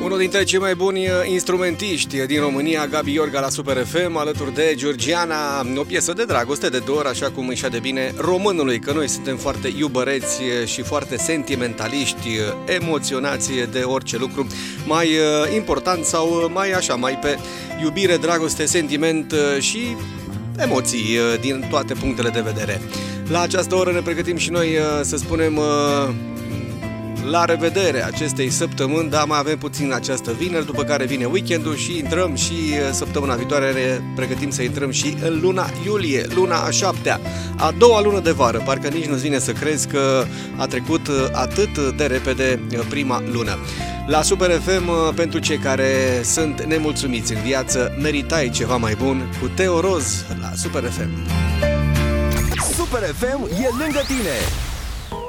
Unul dintre cei mai buni instrumentiști din România, Gabi Iorga la Super FM, alături de Georgiana, o piesă de dragoste, de dor, așa cum își de bine românului, că noi suntem foarte iubăreți și foarte sentimentaliști, emoționați de orice lucru mai important sau mai așa, mai pe iubire, dragoste, sentiment și emoții din toate punctele de vedere. La această oră ne pregătim și noi să spunem la revedere acestei săptămâni, dar mai avem puțin această vineri, după care vine weekendul și intrăm și săptămâna viitoare ne pregătim să intrăm și în luna iulie, luna a 7-a, a doua lună de vară. Parcă nici nu-ți vine să crezi că a trecut atât de repede prima lună. La Super FM, pentru cei care sunt nemulțumiți în viață, meritai ceva mai bun cu Teo Roz la Super FM. Super FM e lângă tine.